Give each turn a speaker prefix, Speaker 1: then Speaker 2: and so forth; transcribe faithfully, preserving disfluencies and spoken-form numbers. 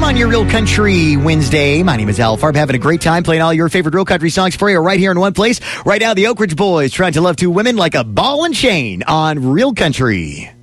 Speaker 1: on your Real Country Wednesday. My name is Al Farb, having a great time playing all your favorite Real Country songs for you right here in one place. Right now, the Oak Ridge Boys trying to love two women like a ball and chain on Real Country.